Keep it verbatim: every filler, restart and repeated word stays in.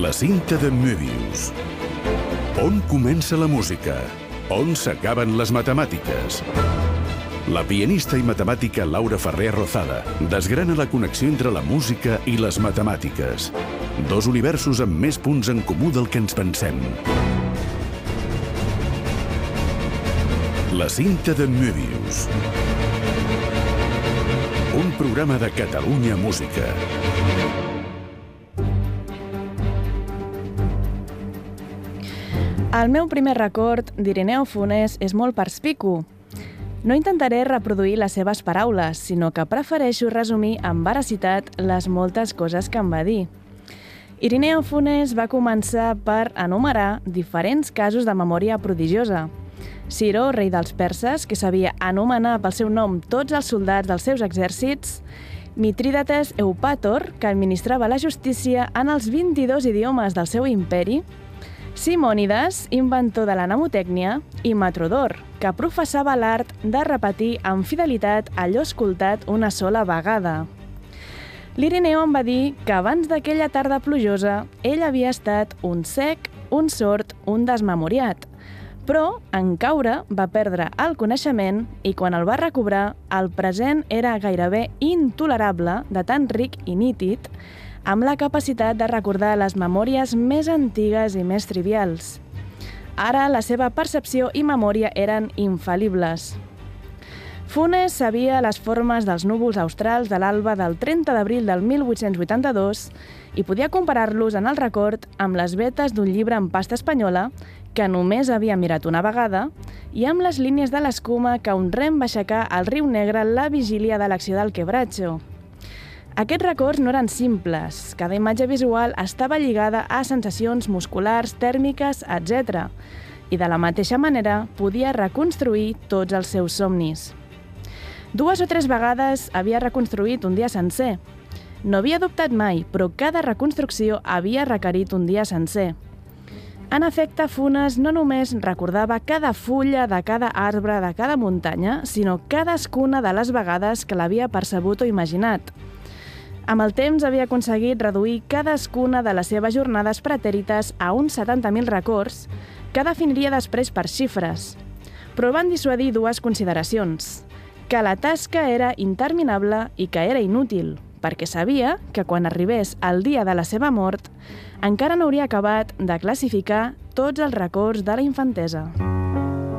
La cinta de Möbius. On comença la música? On s'acaben les matemàtiques? La pianista i matemàtica Laura Ferrer Rozada desgrana la connexió entre la música i les matemàtiques. Dos universos amb més punts en comú del que ens pensem. La cinta de Möbius. Un programa de Catalunya Música. El meu primer record d'Irineu Funes és molt perspicu. No intentaré reproduir les seves paraules, sinó que prefereixo resumir amb veracitat les moltes coses que em va dir. Irineu Funes va començar per enumerar diferents casos de memòria prodigiosa. Ciro, rei dels perses, que sabia anomenar pel seu nom tots els soldats dels seus exèrcits, Mitrídates Eupàtor, que administrava la justícia en els vint-i-dos idiomes del seu imperi, Simònides, inventor de la mnemotècnia, i Matrodor, que professava l'art de repetir amb fidelitat allò escoltat una sola vegada. L'Irineu em va dir que abans d'aquella tarda plujosa ell havia estat un cec, un sord, un desmemoriat, però en caure va perdre el coneixement i quan el va recobrar el present era gairebé intolerable de tan ric i nítid, amb la capacitat de recordar les memòries més antigues i més trivials. Ara la seva percepció i memòria eren infal·libles. Funes sabia les formes dels núvols australs de l'alba del trenta d'abril del mil vuit-cents vuitanta-dos i podia comparar-los en el record amb les vetes d'un llibre en pasta espanyola que només havia mirat una vegada i amb les línies de l'escuma que un rem va aixecar al riu Negre la vigília de l'acció del Quebracho. Aquests records no eren simples. Cada imatge visual estava lligada a sensacions musculars, tèrmiques, etcètera. I de la mateixa manera podia reconstruir tots els seus somnis. Dues o tres vegades havia reconstruït un dia sencer. No havia dubtat mai, però cada reconstrucció havia requerit un dia sencer. En efecte, Funes no només recordava cada fulla de cada arbre de cada muntanya, sinó cadascuna de les vegades que l'havia percebut o imaginat. Amb el temps havia aconseguit reduir cadascuna de les seves jornades pretèrites a uns setanta mil records, que definiria després per xifres. Però van dissuadir dues consideracions: que la tasca era interminable i que era inútil, perquè sabia que quan arribés el dia de la seva mort encara no hauria acabat de classificar tots els records de la infantesa.